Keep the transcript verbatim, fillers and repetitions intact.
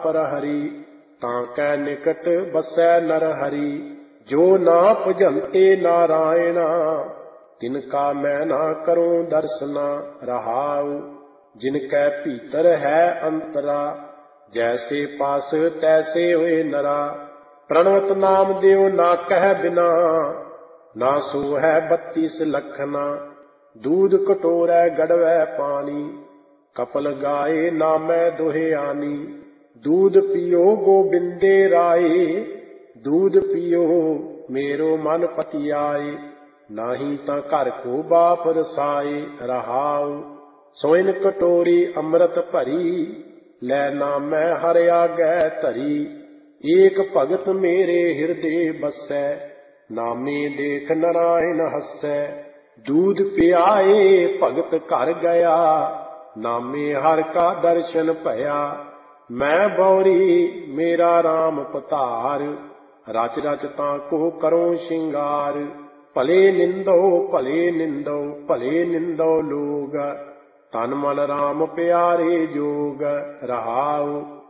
पर हरि, ताकै निकट बसै नर हरि। जो ना भुजन्ते नारायणा, तिनका मैं ना करूं दर्शना। रहाउ जिनकै भीतर है अंतरा, जैसे पास तैसे होए नरा। प्रणवत नाम देव ना कह बिना, ना सो है बत्तीस लखना। दूध कटोरै गड़वै पानी, कपल गाए नामै दोहे आनी। दूध पियो गोबिंदे राए, दूध पियो मेरो मन पतियाए। नाही तां घर को बाप रसाए। रहाउ सोइन कटोरी अमृत भरी, लै नामै हर आगै धरी। एक भगत मेरे हृदय बसै, नामे देख नारायण हसै। दूध पियाए भगत घर गया, नामे हर का दर्शन भया। मैं बौरी मेरा राम पतार, रच रच ताको करो श्रृंगार। भले निंदो भले निंदो भले निंदो लोग, तन मन राम प्यारे जोग। रहाउ